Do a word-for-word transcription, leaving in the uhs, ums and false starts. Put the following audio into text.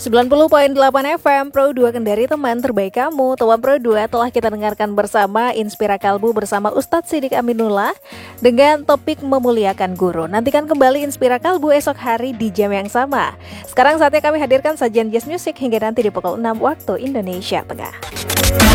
sembilan puluh koma delapan F M Pro dua Kendari, teman terbaik kamu. Teman Pro dua telah kita dengarkan bersama Inspira Kalbu bersama Ustadz Siddiq Aminullah dengan topik memuliakan guru. Nantikan kembali Inspira Kalbu esok hari di jam yang sama. Sekarang saatnya kami hadirkan sajian jazz music hingga nanti di pukul enam waktu Indonesia Tengah.